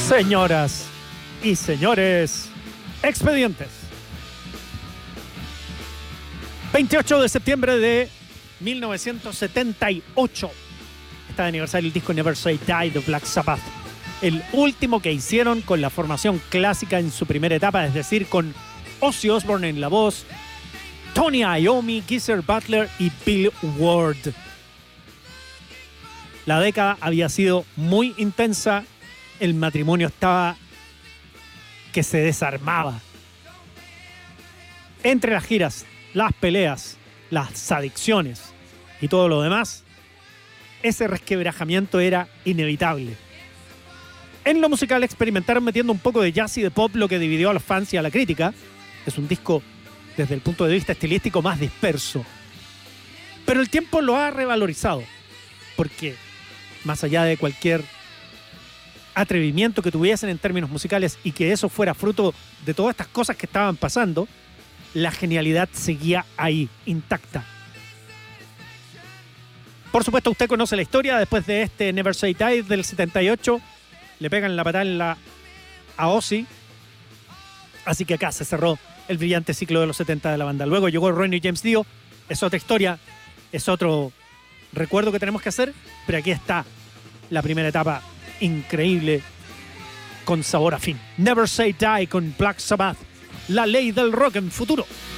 Señoras y señores, expedientes. 28 de septiembre de 1978. Está de aniversario el disco Never Say Die de Black Sabbath. El último que hicieron con la formación clásica en su primera etapa, es decir, con Ozzy Osbourne en la voz, Tony Iommi, Geezer Butler y Bill Ward. La década había sido muy intensa. El matrimonio estaba que se desarmaba. Entre las giras, las peleas, las adicciones y todo lo demás, ese resquebrajamiento era inevitable. En lo musical experimentaron metiendo un poco de jazz y de pop, lo que dividió a los fans y a la crítica. Es un disco, desde el punto de vista estilístico, más disperso. Pero el tiempo lo ha revalorizado, porque más allá de cualquier atrevimiento que tuviesen en términos musicales y que eso fuera fruto de todas estas cosas que estaban pasando, la genialidad seguía ahí, intacta. Por supuesto, usted conoce la historia. Después de este Never Say Die del 78, le pegan la patada a Ozzy. Así que acá se cerró el brillante ciclo de los 70 de la banda. Luego llegó Ronnie James Dio. Es otra historia, es otro recuerdo que tenemos que hacer, pero aquí está la primera etapa increíble con sabor a fin. Never Say Die con Black Sabbath, la ley del rock en futuro.